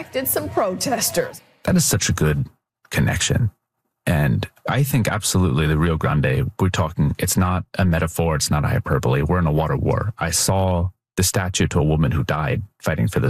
attracted some protesters. That is such a good connection. And I think absolutely the Rio Grande, we're talking, it's not a metaphor, it's not a hyperbole. We're in a water war. I saw the statue to a woman who died fighting for this